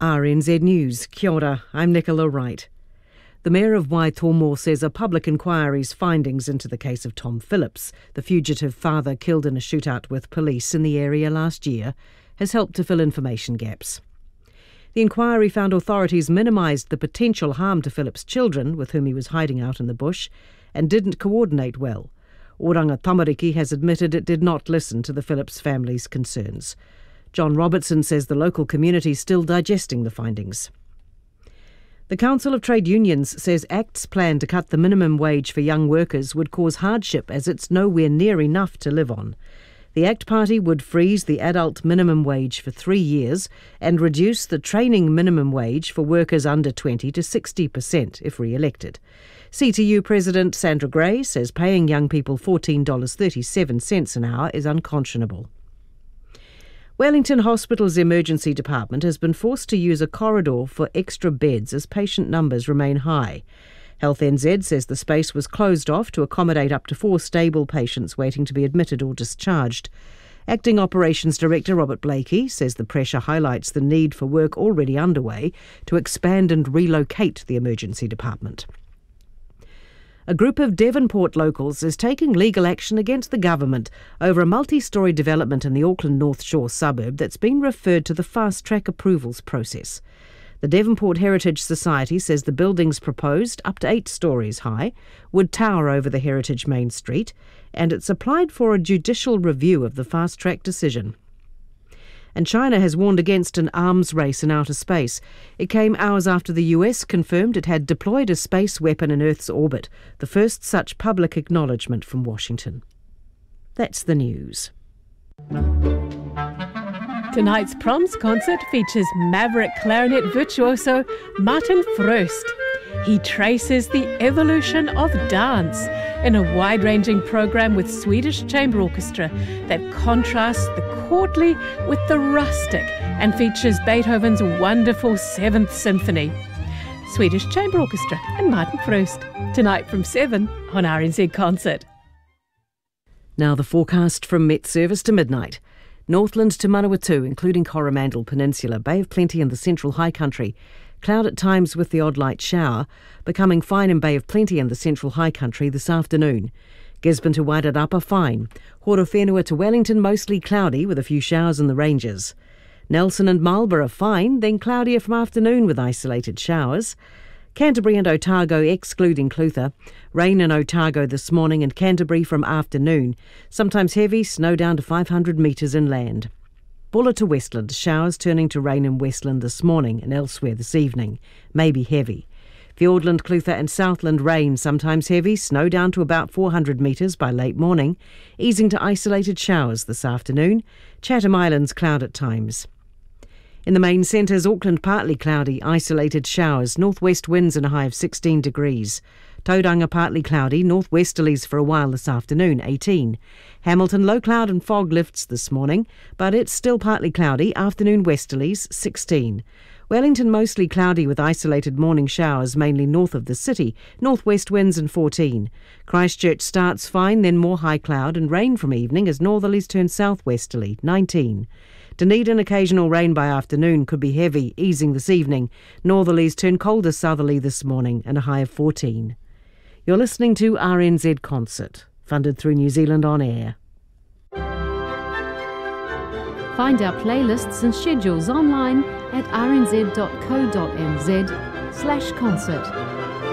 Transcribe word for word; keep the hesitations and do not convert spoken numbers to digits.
R N Z News. Kia ora, I'm Nicola Wright. The Mayor of Waitomo says a public inquiry's findings into the case of Tom Phillips, the fugitive father killed in a shootout with police in the area last year, has helped to fill information gaps. The inquiry found authorities minimised the potential harm to Phillips' children, with whom he was hiding out in the bush, and didn't coordinate well. Oranga Tamariki has admitted it did not listen to the Phillips family's concerns. John Robertson says the local community is still digesting the findings. The Council of Trade Unions says ACT's plan to cut the minimum wage for young workers would cause hardship as it's nowhere near enough to live on. The ACT Party would freeze the adult minimum wage for three years and reduce the training minimum wage for workers under twenty to sixty percent if re-elected. C T U President Sandra Gray says paying young people fourteen dollars thirty-seven an hour is unconscionable. Wellington Hospital's emergency department has been forced to use a corridor for extra beds as patient numbers remain high. Health N Z says the space was closed off to accommodate up to four stable patients waiting to be admitted or discharged. Acting Operations Director Robert Blakey says the pressure highlights the need for work already underway to expand and relocate the emergency department. A group of Devonport locals is taking legal action against the government over a multi-storey development in the Auckland North Shore suburb that's been referred to the fast-track approvals process. The Devonport Heritage Society says the buildings proposed, up to eight storeys high, would tower over the Heritage Main Street, and it's applied for a judicial review of the fast-track decision. And China has warned against an arms race in outer space. It came hours after the U S confirmed it had deployed a space weapon in Earth's orbit, the first such public acknowledgement from Washington. That's the news. Tonight's Proms concert features maverick clarinet virtuoso Martin Fröst. He traces the evolution of dance in a wide-ranging program with Swedish Chamber Orchestra that contrasts the courtly with the rustic and features Beethoven's wonderful Seventh Symphony. Swedish Chamber Orchestra and Martin Fröst, tonight from seven on R N Z Concert. Now the forecast from Met Service to midnight. Northland to Manawatu, including Coromandel Peninsula, Bay of Plenty and the Central High Country. Cloud at times with the odd light shower, becoming fine in Bay of Plenty and the Central High Country this afternoon. Gisborne to Wairarapa, fine. Horowhenua to Wellington, mostly cloudy with a few showers in the ranges. Nelson and Marlborough, fine, then cloudier from afternoon with isolated showers. Canterbury and Otago, excluding Clutha. Rain in Otago this morning and Canterbury from afternoon. Sometimes heavy, snow down to five hundred metres inland. Buller to Westland, showers turning to rain in Westland this morning and elsewhere this evening. Maybe heavy. Fiordland, Clutha and Southland, rain, sometimes heavy, snow down to about four hundred metres by late morning, easing to isolated showers this afternoon. Chatham Islands, cloud at times. In the main centres, Auckland partly cloudy, isolated showers, northwest winds and a high of sixteen degrees. Tauranga partly cloudy, northwesterlies for a while this afternoon, eighteen. Hamilton low cloud and fog lifts this morning, but it's still partly cloudy, afternoon westerlies, sixteen. Wellington mostly cloudy with isolated morning showers, mainly north of the city, northwest winds and fourteen. Christchurch starts fine, then more high cloud and rain from evening as northerlies turn southwesterly, nineteen. Dunedin, occasional rain by afternoon, could be heavy, easing this evening. Northerlies turn colder southerly this morning and a high of fourteen. You're listening to R N Z Concert, funded through New Zealand On Air. Find our playlists and schedules online at r n z dot co dot n z slash concert.